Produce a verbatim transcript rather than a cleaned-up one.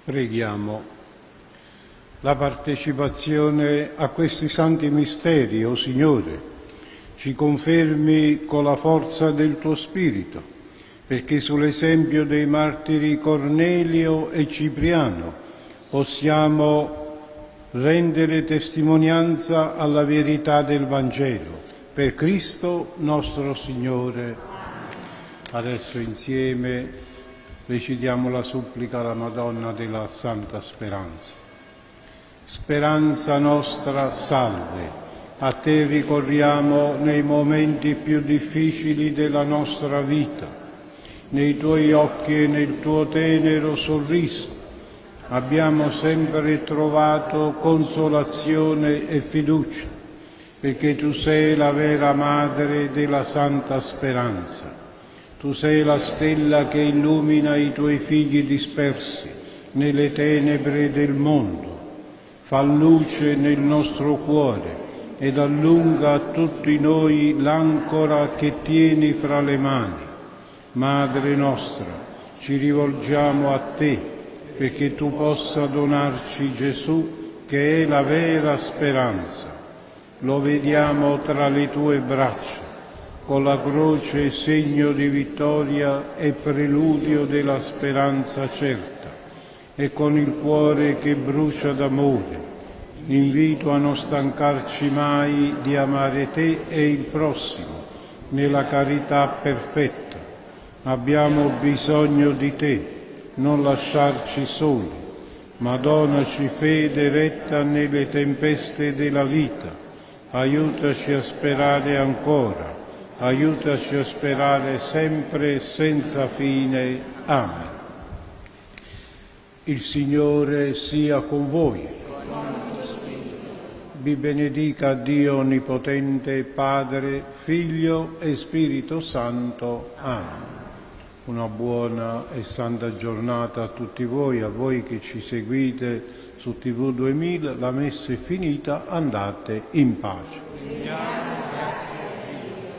Preghiamo. La partecipazione a questi santi misteri, o Signore, ci confermi con la forza del Tuo Spirito, perché sull'esempio dei martiri Cornelio e Cipriano possiamo rendere testimonianza alla verità del Vangelo. Per Cristo nostro Signore. Adesso insieme recitiamo la supplica alla Madonna della Santa Speranza. Speranza nostra, salve. A te ricorriamo nei momenti più difficili della nostra vita. Nei tuoi occhi e nel tuo tenero sorriso abbiamo sempre trovato consolazione e fiducia, perché tu sei la vera madre della Santa Speranza. Tu sei la stella che illumina i tuoi figli dispersi nelle tenebre del mondo. Fa luce nel nostro cuore ed allunga a tutti noi l'ancora che tieni fra le mani. Madre nostra, ci rivolgiamo a te perché tu possa donarci Gesù, che è la vera speranza. Lo vediamo tra le tue braccia, con la croce segno di vittoria e preludio della speranza certa, e con il cuore che brucia d'amore, invito a non stancarci mai di amare te e il prossimo nella carità perfetta. Abbiamo bisogno di te, non lasciarci soli, ma donaci fede retta nelle tempeste della vita. Aiutaci a sperare ancora. Aiutaci a sperare sempre senza fine. Amen. Il Signore sia con voi. Vi benedica Dio Onnipotente, Padre, Figlio e Spirito Santo. Amen. Una buona e santa giornata a tutti voi, a voi che ci seguite su tivù duemila. La messa è finita, andate in pace.